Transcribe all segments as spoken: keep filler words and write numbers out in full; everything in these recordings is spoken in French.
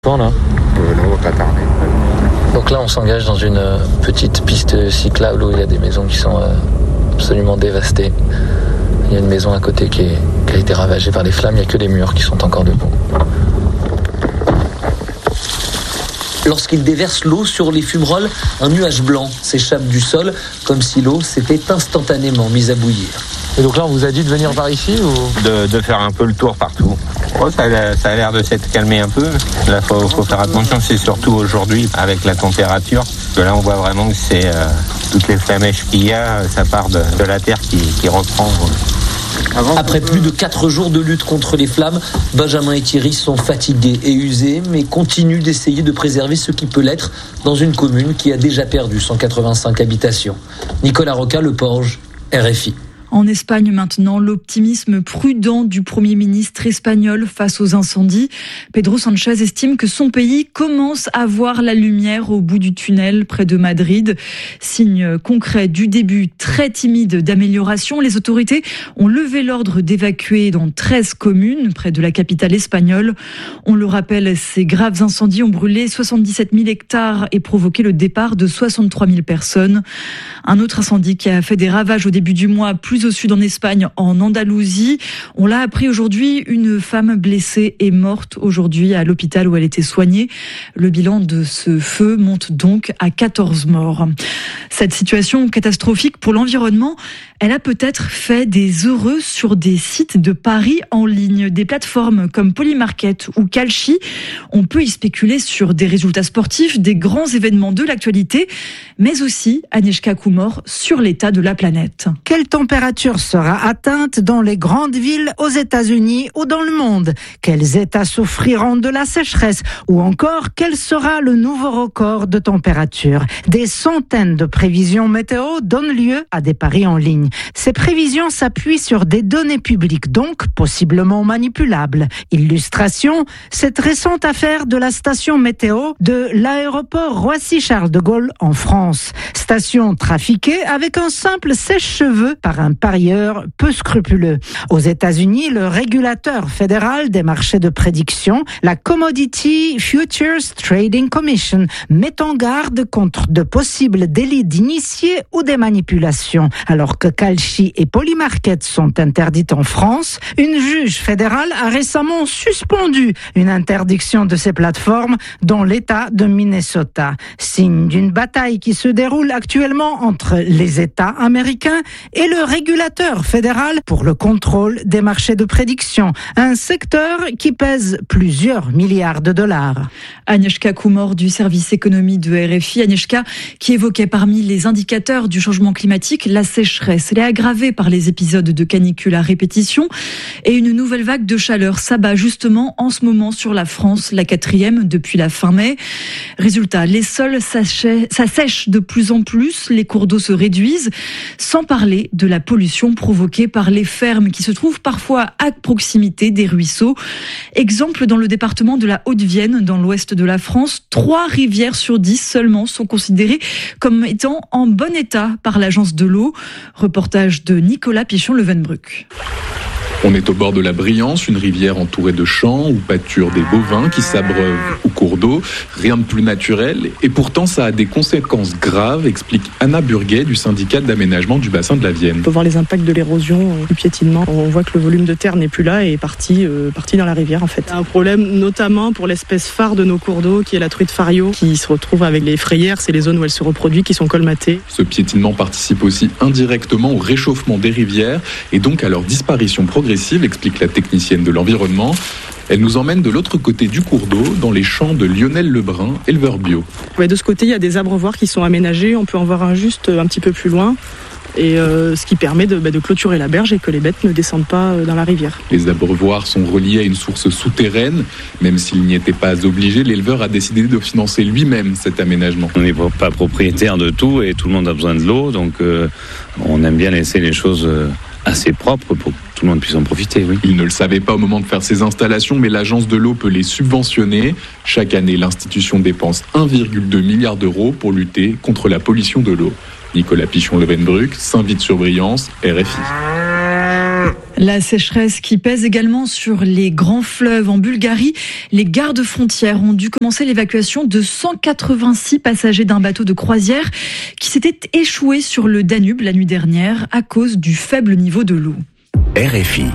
Là. Donc là on s'engage dans une petite piste cyclable où il y a des maisons qui sont absolument dévastées. Il y a une maison à côté qui, est, qui a été ravagée par les flammes, il n'y a que les murs qui sont encore debout. Lorsqu'il déverse l'eau sur les fumerolles, un nuage blanc s'échappe du sol comme si l'eau s'était instantanément mise à bouillir. Et donc là on vous a dit de venir par ici ou... de, de faire un peu le tour partout. Oh, ça, a, ça a l'air de s'être calmé un peu. Là, il faut, faut faire attention, c'est surtout aujourd'hui avec la température. Parce que là, on voit vraiment que c'est euh, toutes les flamèches qu'il y a, ça part de, de la terre qui, qui reprend. Avant, Après plus de quatre jours de lutte contre les flammes, Benjamin et Thierry sont fatigués et usés, mais continuent d'essayer de préserver ce qui peut l'être dans une commune qui a déjà perdu cent quatre-vingt-cinq habitations. Nicolas Roca, Le Porge, R F I. En Espagne maintenant, l'optimisme prudent du Premier ministre espagnol face aux incendies. Pedro Sánchez estime que son pays commence à voir la lumière au bout du tunnel près de Madrid. Signe concret du début très timide d'amélioration. Les autorités ont levé l'ordre d'évacuer dans treize communes près de la capitale espagnole. On le rappelle, ces graves incendies ont brûlé soixante-dix-sept mille hectares et provoqué le départ de soixante-trois mille personnes. Un autre incendie qui a fait des ravages au début du mois, plus au sud en Espagne, en Andalousie. On l'a appris aujourd'hui, une femme blessée est morte aujourd'hui à l'hôpital où elle était soignée. Le bilan de ce feu monte donc à quatorze morts. Cette situation catastrophique pour l'environnement, elle a peut-être fait des heureux sur des sites de paris en ligne. Des plateformes comme Polymarket ou Kalshi, on peut y spéculer sur des résultats sportifs, des grands événements de l'actualité, mais aussi, Agnieszka Kumor, sur l'état de la planète. Quelle température sera atteinte dans les grandes villes aux États-Unis ou dans le monde? Quels États souffriront de la sécheresse? Ou encore, quel sera le nouveau record de température? Des centaines de prévisions météo donnent lieu à des paris en ligne. Ces prévisions s'appuient sur des données publiques, donc possiblement manipulables. Illustration, cette récente affaire de la station météo de l'aéroport Roissy-Charles de Gaulle en France. Station trafiquée avec un simple sèche-cheveux par un parieur peu scrupuleux. Aux États-Unis, le régulateur fédéral des marchés de prédiction, la Commodity Futures Trading Commission, met en garde contre de possibles délits d'initiés ou des manipulations. Alors que Kalshi et Polymarket sont interdites en France, une juge fédérale a récemment suspendu une interdiction de ces plateformes dans l'État de Minnesota. Signe d'une bataille qui se déroule actuellement entre les États américains et le régulateur fédéral pour le contrôle des marchés de prédiction, un secteur qui pèse plusieurs milliards de dollars. Agnieszka Kumor du service économie de R F I. Agnieszka qui évoquait parmi les indicateurs du changement climatique la sécheresse. Elle est aggravée par les épisodes de canicule à répétition et une nouvelle vague de chaleur s'abat justement en ce moment sur la France, la quatrième depuis la fin mai. Résultat, les sols s'assèchent de plus en plus, les cours d'eau se réduisent, sans parler de la pollution provoquée par les fermes qui se trouvent parfois à proximité des ruisseaux. Exemple dans le département de la Haute-Vienne, dans l'ouest de la France, trois rivières sur dix seulement sont considérées comme étant en bon état par l'agence de l'eau. Reportage de Nicolas Pichon-Levenbruck. On est au bord de la Briance, une rivière entourée de champs où pâturent des bovins qui s'abreuvent au cours d'eau. Rien de plus naturel et pourtant ça a des conséquences graves, explique Anna Burguet du syndicat d'aménagement du bassin de la Vienne. On peut voir les impacts de l'érosion, du piétinement. On voit que le volume de terre n'est plus là et est parti, euh, parti dans la rivière en fait. Un problème notamment pour l'espèce phare de nos cours d'eau qui est la truite fario qui se retrouve avec les frayères, c'est les zones où elle se reproduit qui sont colmatées. Ce piétinement participe aussi indirectement au réchauffement des rivières et donc à leur disparition progressive, explique la technicienne de l'environnement. Elle nous emmène de l'autre côté du cours d'eau, dans les champs de Lionel Lebrun, éleveur bio. Ouais, de ce côté, il y a des abreuvoirs qui sont aménagés. On peut en voir un juste un petit peu plus loin. Et euh, ce qui permet de, bah, de clôturer la berge et que les bêtes ne descendent pas dans la rivière. Les abreuvoirs sont reliés à une source souterraine. Même s'il n'y était pas obligé, l'éleveur a décidé de financer lui-même cet aménagement. On n'est pas propriétaire de tout et tout le monde a besoin de l'eau. Donc euh, on aime bien laisser les choses euh, assez propres pour que tout le monde puisse en profiter. Oui. Il ne le savait pas au moment de faire ses installations, mais l'agence de l'eau peut les subventionner. Chaque année, l'institution dépense un virgule deux milliard d'euros pour lutter contre la pollution de l'eau. Nicolas Pichon-Levenbruck, Saint-Vite-sur-Briance, R F I. La sécheresse qui pèse également sur les grands fleuves. En Bulgarie, les gardes-frontières ont dû commencer l'évacuation de cent quatre-vingt-six passagers d'un bateau de croisière qui s'était échoué sur le Danube la nuit dernière à cause du faible niveau de l'eau. R F I.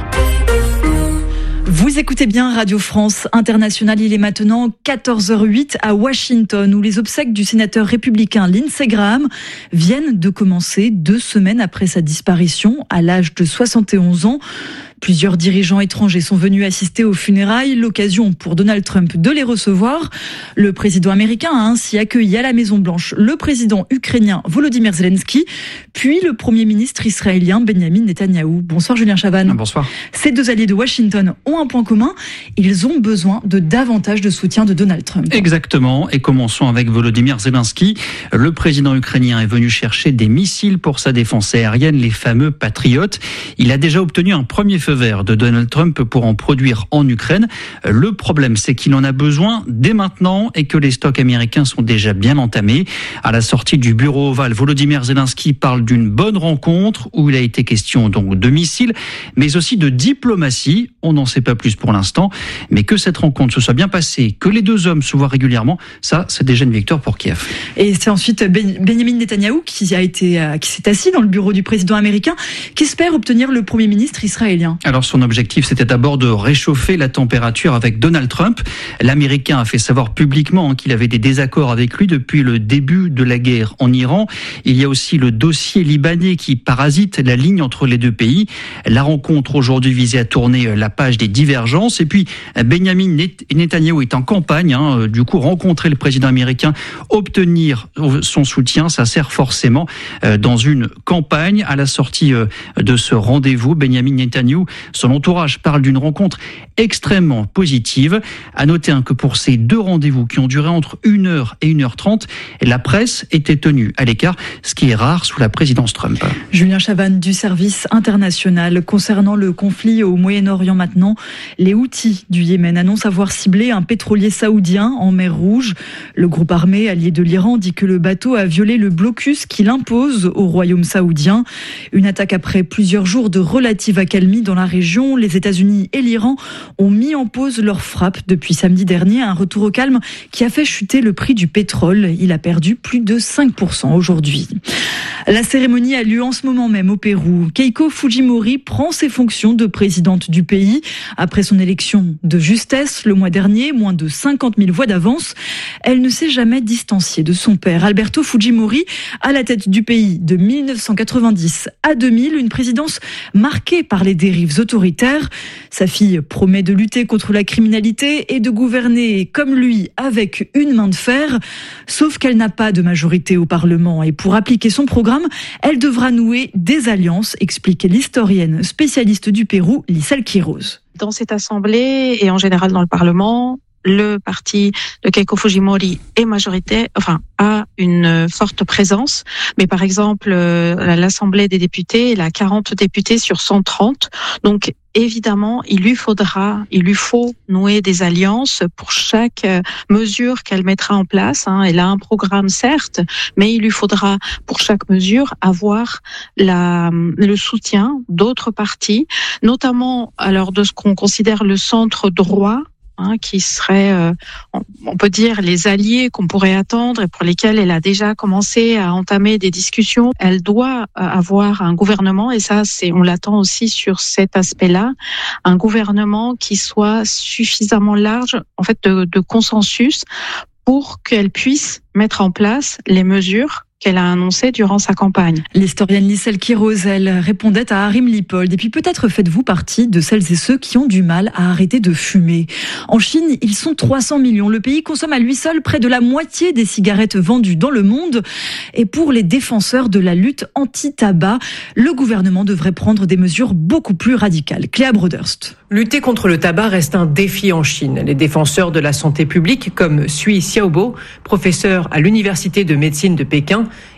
Vous écoutez bien Radio France Internationale. Il est maintenant quatorze heures huit à Washington, où les obsèques du sénateur républicain Lindsey Graham viennent de commencer deux semaines après sa disparition à l'âge de soixante et onze ans. Plusieurs dirigeants étrangers sont venus assister aux funérailles, l'occasion pour Donald Trump de les recevoir. Le président américain a ainsi accueilli à la Maison-Blanche le président ukrainien Volodymyr Zelensky, puis le premier ministre israélien Benjamin Netanyahou. Bonsoir Julien Chavannes. Bonsoir. Ces deux alliés de Washington ont un point commun, ils ont besoin de davantage de soutien de Donald Trump. Exactement, et commençons avec Volodymyr Zelensky. Le président ukrainien est venu chercher des missiles pour sa défense aérienne, les fameux Patriotes. Il a déjà obtenu un premier feu vert de Donald Trump pour en produire en Ukraine. Le problème, c'est qu'il en a besoin dès maintenant et que les stocks américains sont déjà bien entamés. À la sortie du bureau ovale, Volodymyr Zelensky parle d'une bonne rencontre où il a été question donc de missiles, mais aussi de diplomatie. On n'en sait pas plus pour l'instant, mais que cette rencontre se soit bien passée, que les deux hommes se voient régulièrement, ça, c'est déjà une victoire pour Kiev. Et c'est ensuite Ben- Benjamin Netanyahou qui a été, euh, qui s'est assis dans le bureau du président américain, qui espère obtenir le premier ministre israélien. Alors son objectif, c'était d'abord de réchauffer la température avec Donald Trump. L'Américain a fait savoir publiquement qu'il avait des désaccords avec lui depuis le début de la guerre en Iran. Il y a aussi le dossier libanais qui parasite la ligne entre les deux pays. La rencontre aujourd'hui visait à tourner la page des divergences. Et puis Benjamin Netanyahou est en campagne. Hein. Du coup, rencontrer le président américain, obtenir son soutien, ça sert forcément dans une campagne. À la sortie de ce rendez-vous, Benjamin Netanyahou, son entourage parle d'une rencontre extrêmement positive. À noter que pour ces deux rendez-vous qui ont duré entre une heure et une heure trente, la presse était tenue à l'écart, ce qui est rare sous la présidence Trump. Julien Chavannes du service international. Concernant le conflit au Moyen-Orient maintenant, les Houthis du Yémen annoncent avoir ciblé un pétrolier saoudien en mer Rouge. Le groupe armé allié de l'Iran dit que le bateau a violé le blocus qu'il impose au royaume saoudien. Une attaque après plusieurs jours de relative accalmie dans la région. Les États-Unis et l'Iran ont mis en pause leurs frappes depuis samedi dernier. Un retour au calme qui a fait chuter le prix du pétrole. Il a perdu plus de cinq pour cent aujourd'hui. La cérémonie a lieu en ce moment même au Pérou. Keiko Fujimori prend ses fonctions de présidente du pays. Après son élection de justesse le mois dernier, moins de cinquante mille voix d'avance, elle ne s'est jamais distanciée de son père, Alberto Fujimori, à la tête du pays de mille neuf cent quatre-vingt-dix à deux mille, une présidence marquée par les dérives autoritaires. Sa fille promet de lutter contre la criminalité et de gouverner comme lui avec une main de fer, sauf qu'elle n'a pas de majorité au Parlement et pour appliquer son programme, elle devra nouer des alliances, explique l'historienne spécialiste du Pérou, Lissel Quiroz. Dans cette assemblée et en général dans le Parlement, le parti de Keiko Fujimori est majoritaire, enfin a une forte présence. Mais par exemple, l'Assemblée des députés, elle a quarante députés sur cent trente. Donc évidemment, il lui faudra, il lui faut nouer des alliances pour chaque mesure qu'elle mettra en place. Elle a un programme certes, mais il lui faudra pour chaque mesure avoir la, le soutien d'autres partis, notamment alors de ce qu'on considère le centre droit. Hein, qui seraient, euh, on peut dire, les alliés qu'on pourrait attendre et pour lesquels elle a déjà commencé à entamer des discussions. Elle doit avoir un gouvernement, et ça, c'est, on l'attend aussi sur cet aspect-là, un gouvernement qui soit suffisamment large, en fait, de, de consensus pour qu'elle puisse mettre en place les mesures qu'elle a annoncé durant sa campagne. L'historienne Lissel Quiroz, elle répondait à Harim Lipold. Et puis peut-être faites-vous partie de celles et ceux qui ont du mal à arrêter de fumer. En Chine, ils sont trois cents millions. Le pays consomme à lui seul près de la moitié des cigarettes vendues dans le monde. Et pour les défenseurs de la lutte anti-tabac, le gouvernement devrait prendre des mesures beaucoup plus radicales. Cléa Broderst. Lutter contre le tabac reste un défi en Chine. Les défenseurs de la santé publique, comme Sui Xiaobo, professeur à l'université de médecine de Pékin,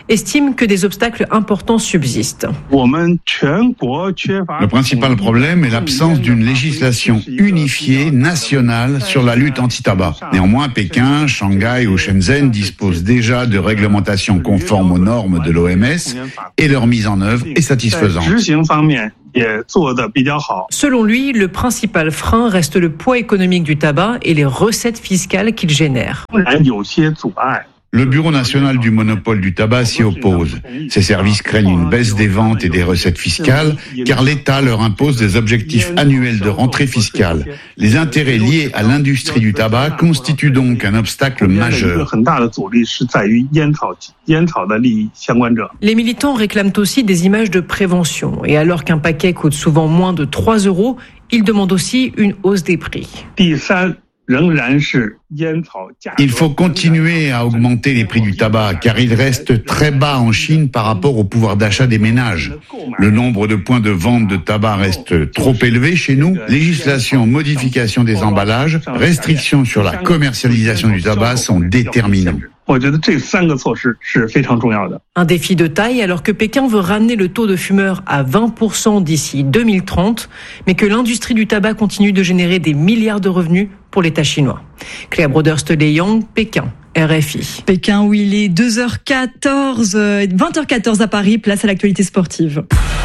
estime que des obstacles importants subsistent. Le principal problème est l'absence d'une législation unifiée, nationale, sur la lutte anti-tabac. Néanmoins, Pékin, Shanghai ou Shenzhen disposent déjà de réglementations conformes aux normes de l'O M S et leur mise en œuvre est satisfaisante. Selon lui, le principal frein reste le poids économique du tabac et les recettes fiscales qu'il génère. Le Bureau national du monopole du tabac s'y oppose. Ces services craignent une baisse des ventes et des recettes fiscales car l'État leur impose des objectifs annuels de rentrée fiscale. Les intérêts liés à l'industrie du tabac constituent donc un obstacle majeur. Les militants réclament aussi des images de prévention. Et alors qu'un paquet coûte souvent moins de trois euros, ils demandent aussi une hausse des prix. Il faut continuer à augmenter les prix du tabac car ils restent très bas en Chine par rapport au pouvoir d'achat des ménages. Le nombre de points de vente de tabac reste trop élevé chez nous. Législation, modification des emballages, restrictions sur la commercialisation du tabac sont déterminants. Un défi de taille alors que Pékin veut ramener le taux de fumeurs à vingt pour cent d'ici deux mille trente, mais que l'industrie du tabac continue de générer des milliards de revenus pour l'État chinois. Claire Broderste-Leyong, Pékin, R F I. Pékin où il est deux heures quatorze, vingt heures quatorze à Paris, place à l'actualité sportive.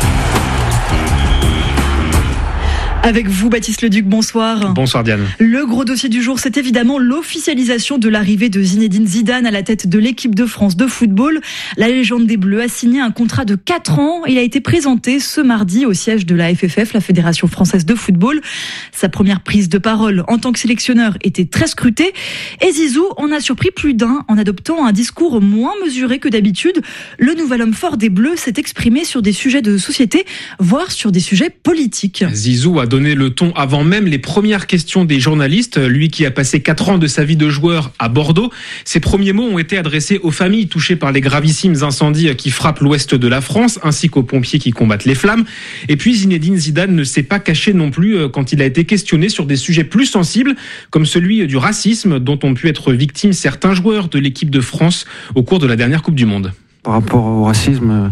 Avec vous, Baptiste Leduc, bonsoir. Bonsoir Diane. Le gros dossier du jour, c'est évidemment l'officialisation de l'arrivée de Zinedine Zidane à la tête de l'équipe de France de football. La légende des Bleus a signé un contrat de quatre ans. Il a été présenté ce mardi au siège de la F F F, la Fédération Française de Football. Sa première prise de parole en tant que sélectionneur était très scrutée. Et Zizou en a surpris plus d'un en adoptant un discours moins mesuré que d'habitude. Le nouvel homme fort des Bleus s'est exprimé sur des sujets de société, voire sur des sujets politiques. Zizou a donné le ton avant même les premières questions des journalistes. Lui qui a passé quatre ans de sa vie de joueur à Bordeaux, ses premiers mots ont été adressés aux familles touchées par les gravissimes incendies qui frappent l'ouest de la France, ainsi qu'aux pompiers qui combattent les flammes. Et puis Zinedine Zidane ne s'est pas caché non plus quand il a été questionné sur des sujets plus sensibles, comme celui du racisme dont ont pu être victimes certains joueurs de l'équipe de France au cours de la dernière Coupe du Monde. Par rapport au racisme,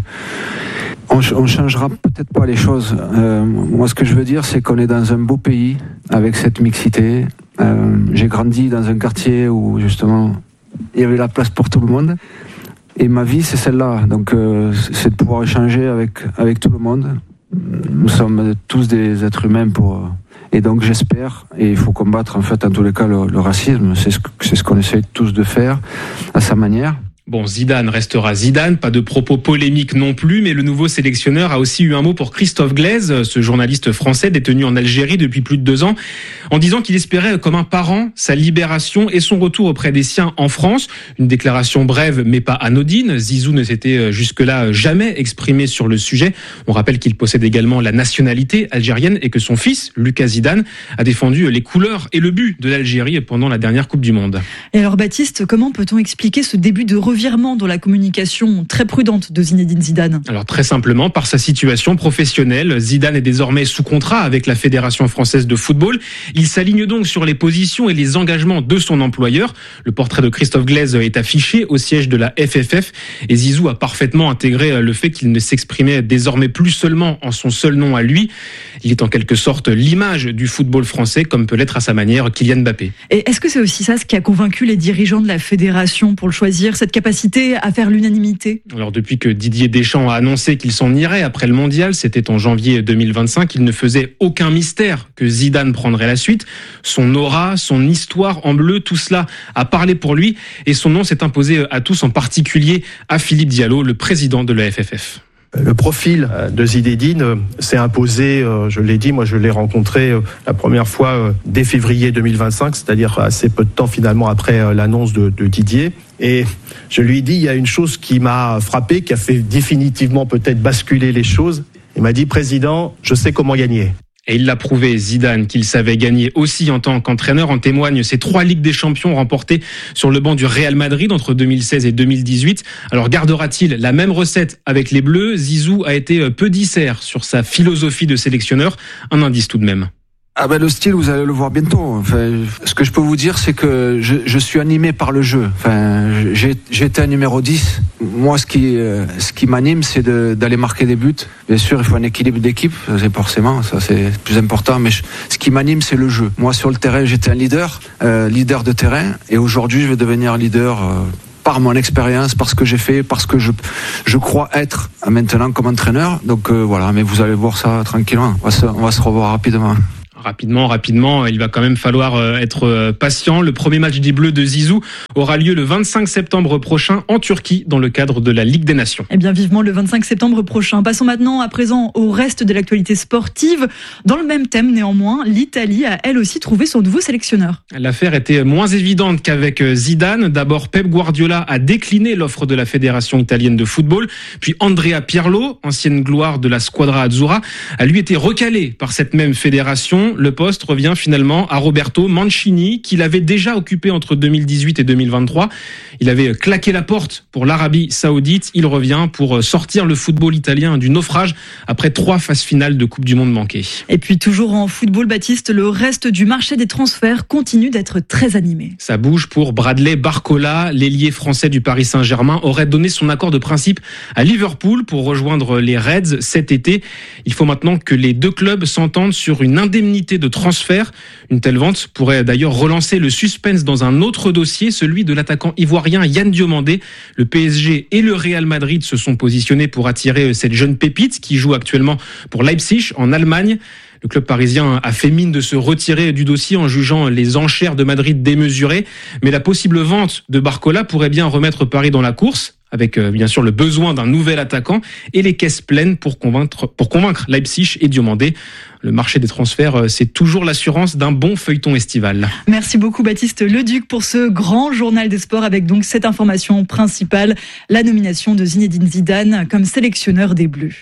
on ne changera peut-être pas les choses. Euh, moi, ce que je veux dire, c'est qu'on est dans un beau pays avec cette mixité. Euh, j'ai grandi dans un quartier où, justement, il y avait la place pour tout le monde. Et ma vie, c'est celle-là. Donc, euh, c'est de pouvoir échanger avec, avec tout le monde. Nous sommes tous des êtres humains pour... Et donc, j'espère, et il faut combattre, en fait, en tous les cas, le, le racisme. C'est ce, c'est ce qu'on essaie tous de faire, à sa manière. Bon, Zidane restera Zidane, pas de propos polémiques non plus, mais le nouveau sélectionneur a aussi eu un mot pour Christophe Glaise, ce journaliste français détenu en Algérie depuis plus de deux ans, en disant qu'il espérait comme un parent sa libération et son retour auprès des siens en France. Une déclaration brève mais pas anodine. Zizou ne s'était jusque-là jamais exprimé sur le sujet. On rappelle qu'il possède également la nationalité algérienne et que son fils, Lucas Zidane, a défendu les couleurs et le but de l'Algérie pendant la dernière Coupe du Monde. Et alors Baptiste, comment peut-on expliquer ce début de revirement dans la communication très prudente de Zinedine Zidane? Alors très simplement, par sa situation professionnelle, Zidane est désormais sous contrat avec la Fédération Française de Football. Il s'aligne donc sur les positions et les engagements de son employeur. Le portrait de Christophe Glaise est affiché au siège de la F F F et Zizou a parfaitement intégré le fait qu'il ne s'exprimait désormais plus seulement en son seul nom à lui. Il est en quelque sorte l'image du football français, comme peut l'être à sa manière Kylian Mbappé. Et est-ce que c'est aussi ça ce qui a convaincu les dirigeants de la Fédération pour le choisir, cette capacité à faire l'unanimité? Alors depuis que Didier Deschamps a annoncé qu'il s'en irait après le mondial, c'était en janvier deux mille vingt-cinq, il ne faisait aucun mystère que Zidane prendrait la suite. Son aura, son histoire en bleu, tout cela a parlé pour lui et son nom s'est imposé à tous, en particulier à Philippe Diallo, le président de la F F F. Le profil de Zinedine s'est imposé, je l'ai dit, moi je l'ai rencontré la première fois dès février deux mille vingt-cinq, c'est-à-dire assez peu de temps finalement après l'annonce de, de Didier. Et je lui ai dit, il y a une chose qui m'a frappé, qui a fait définitivement peut-être basculer les choses. Il m'a dit, président, je sais comment gagner. Et il l'a prouvé, Zidane, qu'il savait gagner aussi en tant qu'entraîneur. En témoignent ces trois Ligues des Champions remportées sur le banc du Real Madrid entre deux mille seize et deux mille dix-huit. Alors gardera-t-il la même recette avec les Bleus? Zizou a été peu disert sur sa philosophie de sélectionneur. Un indice tout de même. Ah ben le style, vous allez le voir bientôt. Enfin, ce que je peux vous dire, c'est que je, je suis animé par le jeu. Enfin, j'ai, j'ai été un numéro dix. Moi, ce qui, euh, ce qui m'anime, c'est de, d'aller marquer des buts. Bien sûr, il faut un équilibre d'équipe, c'est forcément, ça c'est plus important. Mais je, ce qui m'anime, c'est le jeu. Moi, sur le terrain, j'étais un leader, euh, leader de terrain, et aujourd'hui, je vais devenir leader. Euh, par mon expérience, par ce que j'ai fait, parce que je, je crois être maintenant comme entraîneur. Donc euh, voilà, mais vous allez voir ça tranquillement. On va se, on va se revoir rapidement. Rapidement, rapidement, il va quand même falloir être patient. Le premier match des Bleus de Zizou aura lieu le vingt-cinq septembre prochain en Turquie dans le cadre de la Ligue des Nations. Eh bien, vivement le vingt-cinq septembre prochain. Passons maintenant à présent au reste de l'actualité sportive. Dans le même thème, néanmoins, l'Italie a elle aussi trouvé son nouveau sélectionneur. L'affaire était moins évidente qu'avec Zidane. D'abord, Pep Guardiola a décliné l'offre de la Fédération italienne de football. Puis Andrea Pirlo, ancienne gloire de la Squadra Azzurra, a lui été recalé par cette même fédération. Le poste revient finalement à Roberto Mancini, qu'il avait déjà occupé entre deux mille dix-huit et deux mille vingt-trois. Il avait claqué la porte pour l'Arabie Saoudite. Il revient pour sortir le football italien du naufrage après trois phases finales de Coupe du Monde manquées. Et puis toujours en football, Baptiste, le reste du marché des transferts continue d'être très animé. Ça bouge pour Bradley Barcola. L'ailier français du Paris Saint-Germain aurait donné son accord de principe à Liverpool pour rejoindre les Reds cet été. Il faut maintenant que les deux clubs s'entendent sur une indemnité de transfert. Une telle vente pourrait d'ailleurs relancer le suspense dans un autre dossier, celui de l'attaquant ivoirien Yann Diomandé. Le P S G et le Real Madrid se sont positionnés pour attirer cette jeune pépite qui joue actuellement pour Leipzig en Allemagne. Le club parisien a fait mine de se retirer du dossier en jugeant les enchères de Madrid démesurées. Mais la possible vente de Barcola pourrait bien remettre Paris dans la course, avec euh, bien sûr le besoin d'un nouvel attaquant et les caisses pleines pour convaincre, pour convaincre Leipzig et Diomandé. Le marché des transferts, euh, c'est toujours l'assurance d'un bon feuilleton estival. Merci beaucoup Baptiste Leduc pour ce grand journal des sports avec donc cette information principale, la nomination de Zinedine Zidane comme sélectionneur des Bleus.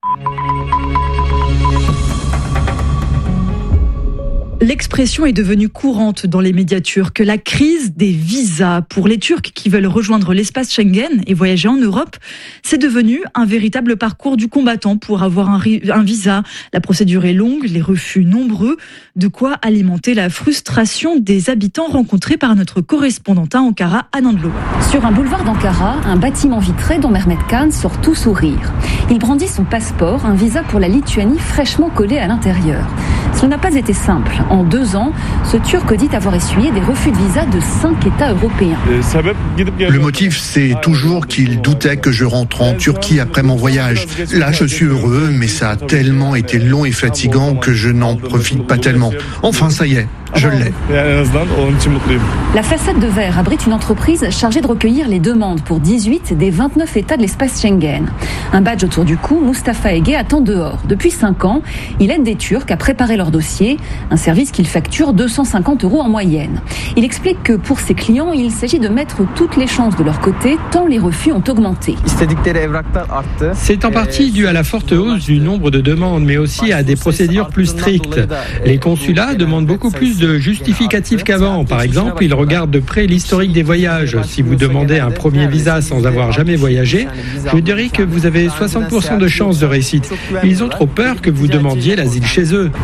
L'expression est devenue courante dans les médias turcs. La crise des visas pour les Turcs qui veulent rejoindre l'espace Schengen et voyager en Europe, c'est devenu un véritable parcours du combattant pour avoir un, un visa. La procédure est longue, les refus nombreux, de quoi alimenter la frustration des habitants rencontrés par notre correspondante à Ankara, Anandlo. Sur un boulevard d'Ankara, un bâtiment vitré dont Mehmet Khan sort tout sourire. Il brandit son passeport, un visa pour la Lituanie fraîchement collé à l'intérieur. Cela n'a pas été simple. En deux ans, ce Turc dit avoir essuyé des refus de visa de cinq États européens. Le motif, c'est toujours qu'il doutait que je rentre en Turquie après mon voyage. Là, je suis heureux, mais ça a tellement été long et fatigant que je n'en profite pas tellement. Enfin, ça y est, je l'ai. La façade de verre abrite une entreprise chargée de recueillir les demandes pour dix-huit des vingt-neuf États de l'espace Schengen. Un badge autour du cou, Mustafa Ege attend dehors. Depuis cinq ans, il aide des Turcs à préparer leur dossier, un service qu'il facture deux cent cinquante euros en moyenne. Il explique que pour ses clients, il s'agit de mettre toutes les chances de leur côté, tant les refus ont augmenté. C'est en partie dû à la forte hausse du nombre de demandes, mais aussi à des procédures plus strictes. Les consulats demandent beaucoup plus de justificatifs qu'avant. Par exemple, ils regardent de près l'historique des voyages. Si vous demandez un premier visa sans avoir jamais voyagé, je dirais que vous avez soixante pour cent de chances de réussite. Ils ont trop peur que vous demandiez l'asile chez eux.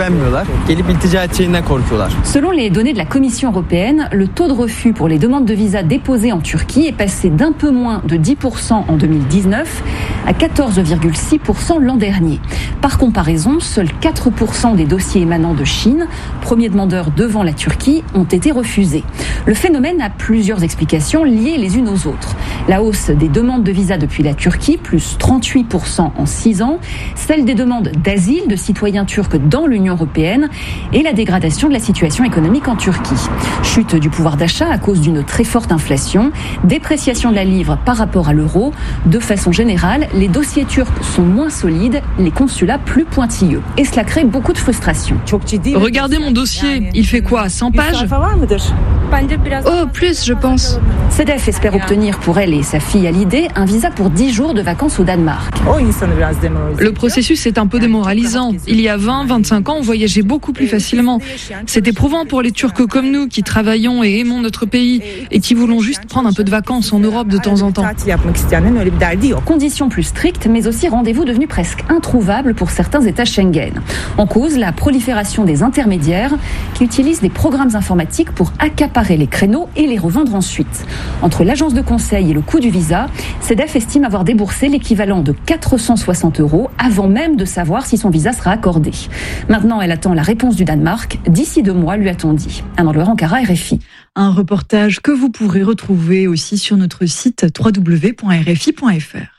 Selon les données de la Commission européenne, le taux de refus pour les demandes de visa déposées en Turquie est passé d'un peu moins de dix pour cent en deux mille dix-neuf à quatorze virgule six pour cent l'an dernier. Par comparaison, seuls quatre pour cent des dossiers émanant de Chine, premier demandeur devant la Turquie, ont été refusés. Le phénomène a plusieurs explications liées les unes aux autres. La hausse des demandes de visa depuis la Turquie, plus trente-huit pour cent en six ans, celle des demandes d'asile de citoyens turcs dans l'Union européenne et la dégradation de la situation économique en Turquie. Chute du pouvoir d'achat à cause d'une très forte inflation, dépréciation de la livre par rapport à l'euro. De façon générale, les dossiers turcs sont moins solides, les consulats plus pointilleux. Et cela crée beaucoup de frustration. Regardez mon dossier, il fait quoi, cent pages? Oh, plus, je pense. Sedef espère obtenir pour elle et sa fille Halide un visa pour dix jours de vacances au Danemark. Le processus est un peu démoralisant. Il y a vingt, vingt-cinq ans, on voyageait beaucoup plus facilement. C'est éprouvant pour les Turcs comme nous qui travaillons et aimons notre pays et qui voulons juste prendre un peu de vacances en Europe de temps en temps. Condition plus plus strictes, mais aussi rendez-vous devenus presque introuvables pour certains États Schengen. En cause, la prolifération des intermédiaires qui utilisent des programmes informatiques pour accaparer les créneaux et les revendre ensuite. Entre l'agence de conseil et le coût du visa, CEDEF estime avoir déboursé l'équivalent de quatre cent soixante euros avant même de savoir si son visa sera accordé. Maintenant, elle attend la réponse du Danemark. D'ici deux mois, lui a-t-on dit. Anne-Laure Ankara, R F I. Un reportage que vous pourrez retrouver aussi sur notre site w w w point r f i point f r.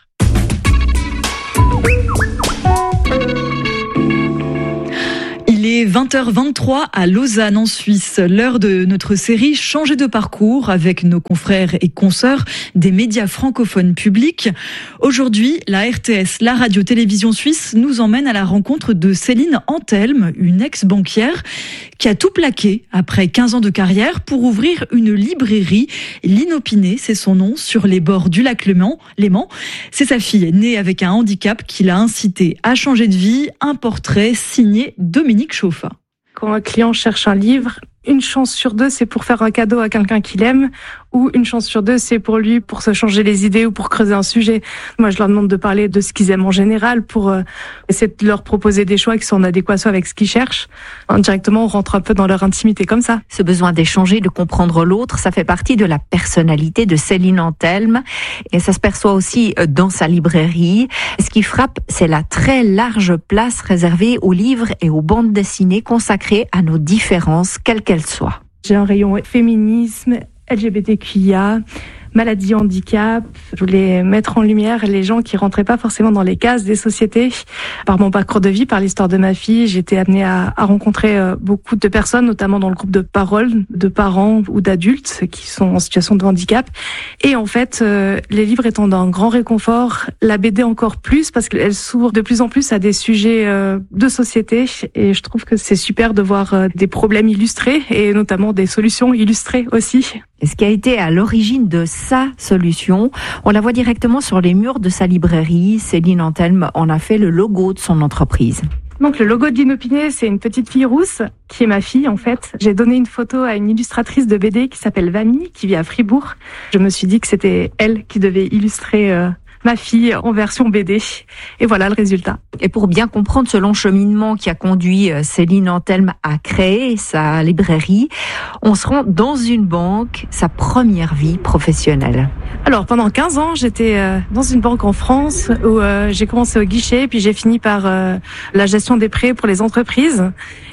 Il est vingt heures vingt-trois à Lausanne en Suisse, l'heure de notre série Changer de parcours avec nos confrères et consoeurs des médias francophones publics. Aujourd'hui, la R T S, la radio-télévision suisse, nous emmène à la rencontre de Céline Anthelme, une ex-banquière qui a tout plaqué après quinze ans de carrière pour ouvrir une librairie. L'Inopiné, c'est son nom, sur les bords du lac Léman. Léman. C'est sa fille, née avec un handicap, qui l'a incité à changer de vie. Un portrait signé Dominique Chauffa. Quand un client cherche un livre, une chance sur deux, c'est pour faire un cadeau à quelqu'un qu'il aime, ou une chance sur deux, c'est pour lui, pour se changer les idées ou pour creuser un sujet. Moi, je leur demande de parler de ce qu'ils aiment en général pour euh, essayer de leur proposer des choix qui sont en adéquation avec ce qu'ils cherchent. Indirectement, on rentre un peu dans leur intimité comme ça. Ce besoin d'échanger, de comprendre l'autre, ça fait partie de la personnalité de Céline Anthelme et ça se perçoit aussi dans sa librairie. Ce qui frappe, c'est la très large place réservée aux livres et aux bandes dessinées consacrées à nos différences, quelles qu'elles soient. J'ai un rayon féminisme, L G B T Q I A, maladie, handicap. Je voulais mettre en lumière les gens qui rentraient pas forcément dans les cases des sociétés. Par mon parcours de vie, par l'histoire de ma fille, j'ai été amenée à, à rencontrer beaucoup de personnes, notamment dans le groupe de parole, de parents ou d'adultes qui sont en situation de handicap. Et en fait, euh, les livres étant d'un grand réconfort, la B D encore plus, parce qu'elle s'ouvre de plus en plus à des sujets euh, de société. Et je trouve que c'est super de voir euh, des problèmes illustrés et notamment des solutions illustrées aussi. Et ce qui a été à l'origine de sa solution, on la voit directement sur les murs de sa librairie. Céline Anthelme en a fait le logo de son entreprise. Donc le logo de l'Inopiné, c'est une petite fille rousse qui est ma fille en fait. J'ai donné une photo à une illustratrice de B D qui s'appelle Vami, qui vit à Fribourg. Je me suis dit que c'était elle qui devait illustrer euh, ma fille en version B D. Et voilà le résultat. Et pour bien comprendre ce long cheminement qui a conduit Céline Anthelme à créer sa librairie, on se rend dans une banque, sa première vie professionnelle. Alors pendant quinze ans, j'étais dans une banque en France où j'ai commencé au guichet, puis j'ai fini par la gestion des prêts pour les entreprises.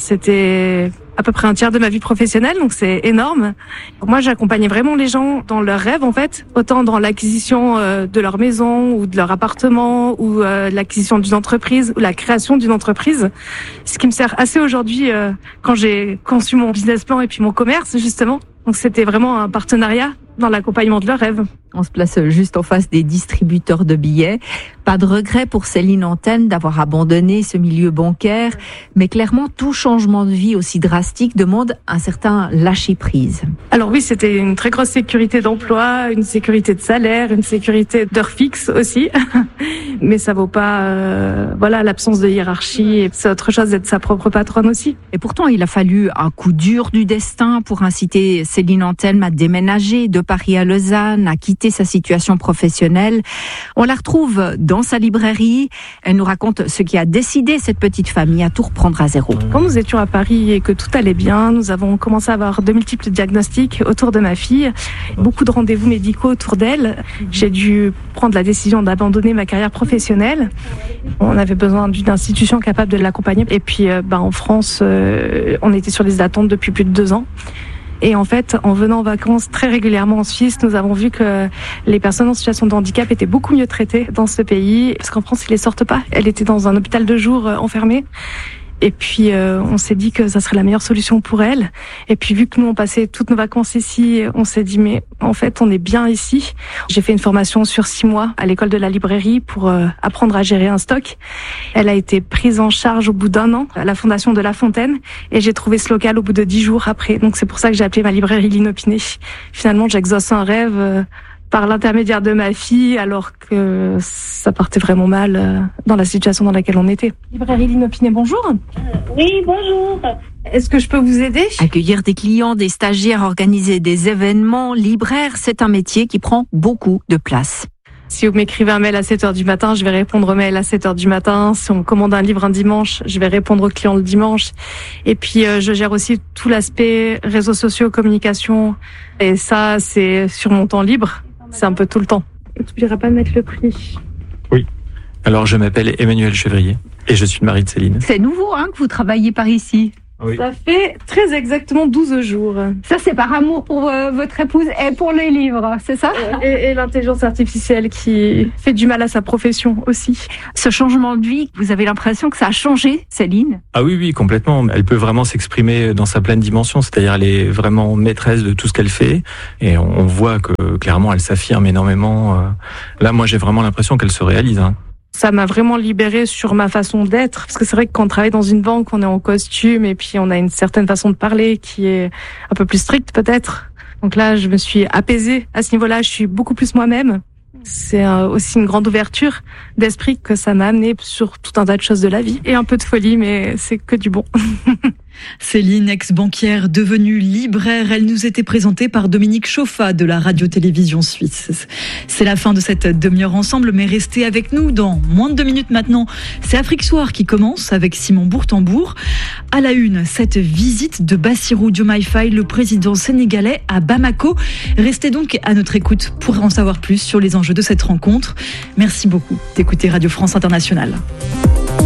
C'était à peu près un tiers de ma vie professionnelle, donc c'est énorme. Moi, j'accompagnais vraiment les gens dans leurs rêves, en fait, autant dans l'acquisition euh, de leur maison ou de leur appartement ou euh, l'acquisition d'une entreprise ou la création d'une entreprise. Ce qui me sert assez aujourd'hui euh, quand j'ai conçu mon business plan et puis mon commerce, justement. Donc c'était vraiment un partenariat dans l'accompagnement de leurs rêves. On se place juste en face des distributeurs de billets. Pas de regret pour Céline Anthelme d'avoir abandonné ce milieu bancaire, mais clairement tout changement de vie aussi drastique demande un certain lâcher-prise. Alors oui, c'était une très grosse sécurité d'emploi, une sécurité de salaire, une sécurité d'heures fixes aussi, mais ça vaut pas euh, voilà l'absence de hiérarchie. C'est autre chose d'être sa propre patronne aussi. Et pourtant, il a fallu un coup dur du destin pour inciter Céline Anthelme à déménager de Paris à Lausanne, à quitter sa situation professionnelle. On la retrouve dans sa librairie. Elle nous raconte ce qui a décidé cette petite famille à tout reprendre à zéro. Quand nous étions à Paris et que tout allait bien, nous avons commencé à avoir de multiples diagnostics autour de ma fille, beaucoup de rendez-vous médicaux autour d'elle. J'ai dû prendre la décision d'abandonner ma carrière professionnelle. On avait besoin d'une institution capable de l'accompagner. Et puis, euh, bah, en France, euh, on était sur les attentes depuis plus de deux ans. Et en fait, en venant en vacances très régulièrement en Suisse, nous avons vu que les personnes en situation de handicap étaient beaucoup mieux traitées dans ce pays. Parce qu'en France, ils les sortent pas. Elle était dans un hôpital de jour euh, enfermée. Et puis, euh, on s'est dit que ça serait la meilleure solution pour elle. Et puis, vu que nous, on passait toutes nos vacances ici, on s'est dit, mais en fait, on est bien ici. J'ai fait une formation sur six mois à l'école de la librairie pour euh, apprendre à gérer un stock. Elle a été prise en charge au bout d'un an à la Fondation de La Fontaine. Et j'ai trouvé ce local au bout de dix jours après. Donc, c'est pour ça que j'ai appelé ma librairie l'Inopiné. Finalement, j'exauce un rêve euh, par l'intermédiaire de ma fille, alors que ça partait vraiment mal euh, dans la situation dans laquelle on était. Librairie l'Inopiné, bonjour. Euh, oui, bonjour. Est-ce que je peux vous aider? Accueillir des clients, des stagiaires, organiser des événements, libraire, c'est un métier qui prend beaucoup de place. Si vous m'écrivez un mail à sept heures du matin, je vais répondre au mail à sept heures du matin. Si on commande un livre un dimanche, je vais répondre au client le dimanche. Et puis, euh, je gère aussi tout l'aspect réseaux sociaux, communication. Et ça, c'est sur mon temps libre. C'est un peu tout le temps. Et tu n'oublieras pas de mettre le prix. Oui. Alors, je m'appelle Emmanuel Chevrier et je suis le mari de Céline. C'est nouveau hein, que vous travaillez par ici. Oui. Ça fait très exactement douze jours. Ça, c'est par amour pour euh, votre épouse et pour les livres, c'est ça ? Et, et l'intelligence artificielle qui fait du mal à sa profession aussi. Ce changement de vie, vous avez l'impression que ça a changé, Céline ? Ah oui, oui, complètement. Elle peut vraiment s'exprimer dans sa pleine dimension, c'est-à-dire elle est vraiment maîtresse de tout ce qu'elle fait. Et on voit que clairement, elle s'affirme énormément. Là, moi, j'ai vraiment l'impression qu'elle se réalise. Hein. Ça m'a vraiment libérée sur ma façon d'être. Parce que c'est vrai que quand on travaille dans une banque, on est en costume et puis on a une certaine façon de parler qui est un peu plus stricte peut-être. Donc là, je me suis apaisée. À ce niveau-là, je suis beaucoup plus moi-même. C'est aussi une grande ouverture d'esprit que ça m'a amené sur tout un tas de choses de la vie. Et un peu de folie, mais c'est que du bon. Céline, ex-banquière devenue libraire, elle nous était présentée par Dominique Chauffa de la radio-télévision suisse. C'est la fin de cette demi-heure ensemble, mais restez avec nous dans moins de deux minutes maintenant. C'est Afrique Soir qui commence avec Simon Bourtambour. À la une, cette visite de Bassirou Diomaye Faye, le président sénégalais, à Bamako. Restez donc à notre écoute pour en savoir plus sur les enjeux de cette rencontre. Merci beaucoup d'écouter Radio France Internationale.